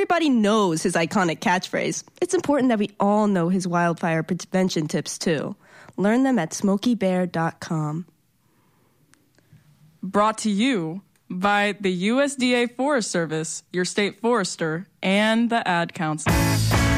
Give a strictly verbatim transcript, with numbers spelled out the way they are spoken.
everybody knows his iconic catchphrase, it's important that we all know his wildfire prevention tips, too. Learn them at smokey bear dot com. Brought to you by the U S D A Forest Service, your state forester, and the Ad Council.